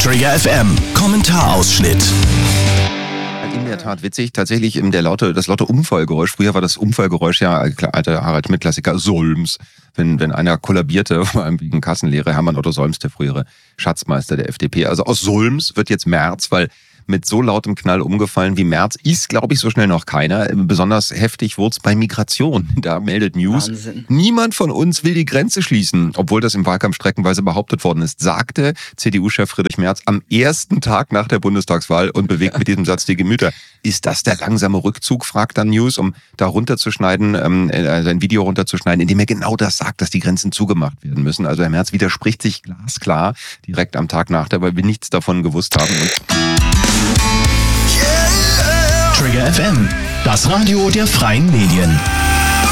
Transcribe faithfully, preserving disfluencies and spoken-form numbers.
Trigger F M, Kommentarausschnitt. In der Tat witzig. Tatsächlich der laute, das laute Umfallgeräusch. Früher war das Umfallgeräusch ja alter Harald Schmidt-Klassiker Solms. Wenn, wenn einer kollabierte, vor allem wegen Kassenlehre, Hermann Otto Solms, der frühere Schatzmeister der F D P. Also aus Solms wird jetzt Merz, weil mit so lautem Knall umgefallen wie Merz ist, glaube ich, so schnell noch keiner. Besonders heftig wurde es bei Migration. Da meldet News, Wahnsinn. Niemand von uns will die Grenze schließen, obwohl das im Wahlkampf streckenweise behauptet worden ist, sagte C D U-Chef Friedrich Merz am ersten Tag nach der Bundestagswahl und bewegt mit diesem Satz die Gemüter. Ist das der langsame Rückzug, fragt dann News, um da runterzuschneiden, ähm, sein Video runterzuschneiden, in dem er genau das sagt, dass die Grenzen zugemacht werden müssen. Also Herr Merz widerspricht sich glasklar direkt am Tag nach, weil wir nichts davon gewusst haben. Und Trigger F M, das Radio der freien Medien.